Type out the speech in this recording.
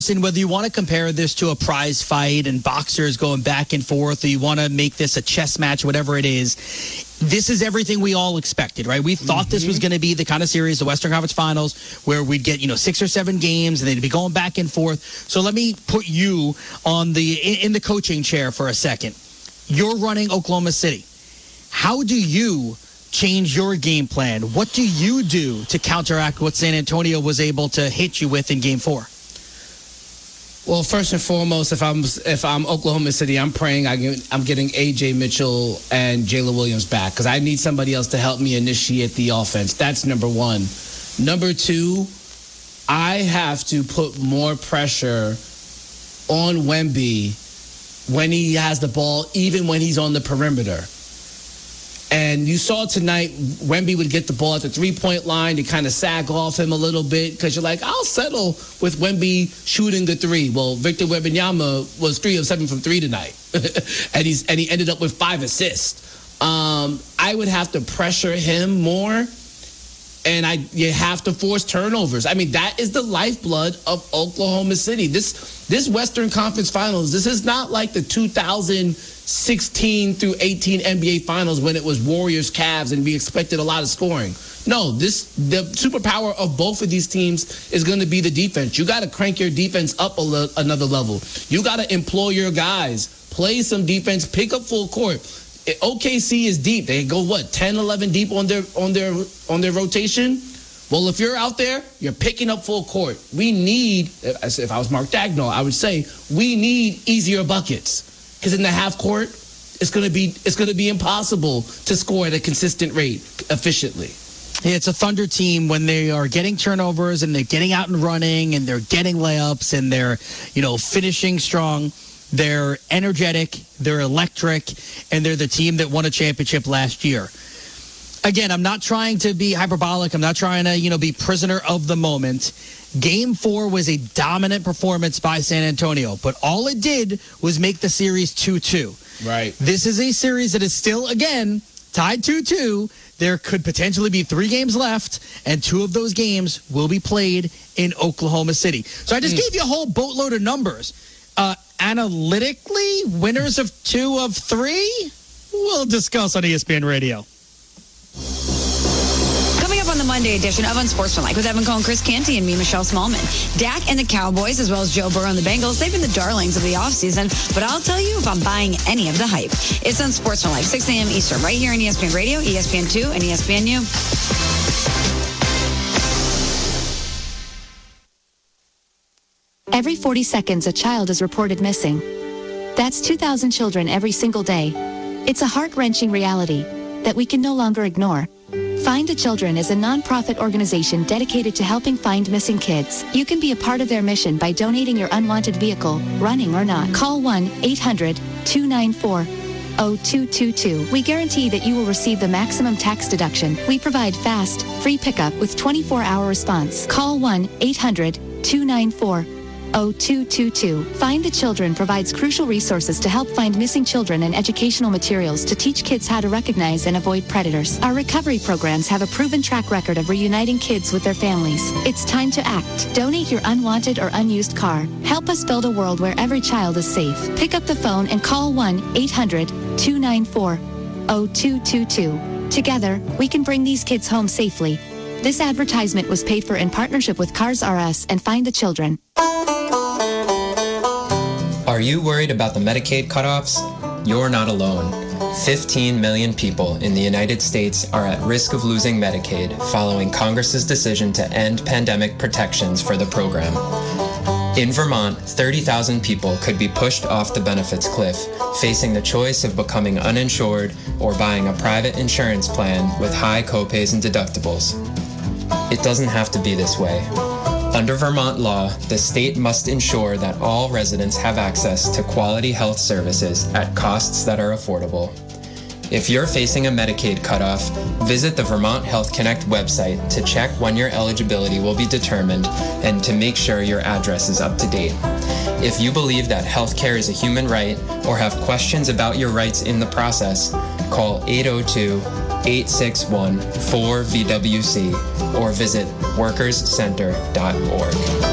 whether you want to compare this to a prize fight and boxers going back and forth, or you want to make this a chess match, whatever it is, this is everything we all expected, right? We thought this was going to be the kind of series, the Western Conference Finals, where we'd get, 6 or 7 games and they'd be going back and forth. So let me put you in the coaching chair for a second. You're running Oklahoma City. How do you change your game plan? What do you do to counteract what San Antonio was able to hit you with in Game 4? Well, first and foremost, if I'm Oklahoma City, I'm praying I'm getting A.J. Mitchell and Jalen Williams back, because I need somebody else to help me initiate the offense. That's number one. Number two, I have to put more pressure on Wemby when he has the ball, even when he's on the perimeter. And you saw tonight, Wemby would get the ball at the three-point line to kind of sag off him a little bit, because you're like, I'll settle with Wemby shooting the three. Well, Victor Wembanyama was 3 of 7 from 3 tonight, and he ended up with 5 assists. I would have to pressure him more, and you have to force turnovers. I mean, that is the lifeblood of Oklahoma City. This Western Conference Finals, this is not like the 2016 through 18 NBA Finals when it was Warriors, Cavs, and we expected a lot of scoring. No, the superpower of both of these teams is going to be the defense. You got to crank your defense up another level. You got to employ your guys, play some defense, pick up full court. OKC is deep. They go 10, 11 deep on their rotation. Well, if you're out there, you're picking up full court. We need, if I was Mark Dagnall, I would say we need easier buckets, because in the half court, it's going to be impossible to score at a consistent rate efficiently. Yeah, it's a Thunder team when they are getting turnovers and they're getting out and running and they're getting layups and they're, finishing strong. They're energetic, they're electric, and they're the team that won a championship last year. Again, I'm not trying to be hyperbolic. I'm not trying to, be prisoner of the moment. Game 4 was a dominant performance by San Antonio, but all it did was make the series 2-2. Right. This is a series that is still, again, tied 2-2. There could potentially be 3 games left, and 2 of those games will be played in Oklahoma City. So I just gave you a whole boatload of numbers. Analytically, winners of 2 of 3? We'll discuss on ESPN Radio. Coming up on the Monday edition of Unsportsmanlike with Evan Cohen, Chris Canty, and me, Michelle Smallman. Dak and the Cowboys, as well as Joe Burrow and the Bengals, they've been the darlings of the offseason, but I'll tell you if I'm buying any of the hype. It's Unsportsmanlike, 6 a.m. Eastern, right here on ESPN Radio, ESPN2, and ESPNU. Every 40 seconds, a child is reported missing. That's 2,000 children every single day. It's a heart-wrenching reality that we can no longer ignore. Find the Children is a non-profit organization dedicated to helping find missing kids. You can be a part of their mission by donating your unwanted vehicle, running or not. Call 1-800-294-0222. We guarantee that you will receive the maximum tax deduction. We provide fast, free pickup with 24-hour response. Call 1-800-294-0222. Find the Children provides crucial resources to help find missing children and educational materials to teach kids how to recognize and avoid predators. Our recovery programs have a proven track record of reuniting kids with their families. It's time to act. Donate your unwanted or unused car. Help us build a world where every child is safe. Pick up the phone and call 1-800-294-0222. Together, we can bring these kids home safely. This advertisement was paid for in partnership with Cars R Us and Find the Children. Are you worried about the Medicaid cutoffs? You're not alone. 15 million people in the United States are at risk of losing Medicaid following Congress's decision to end pandemic protections for the program. In Vermont, 30,000 people could be pushed off the benefits cliff, facing the choice of becoming uninsured or buying a private insurance plan with high copays and deductibles. It doesn't have to be this way. Under Vermont law, the state must ensure that all residents have access to quality health services at costs that are affordable. If you're facing a Medicaid cutoff, visit the Vermont Health Connect website to check when your eligibility will be determined and to make sure your address is up to date. If you believe that healthcare is a human right or have questions about your rights in the process, call 802-861-4VWC or visit workerscenter.org.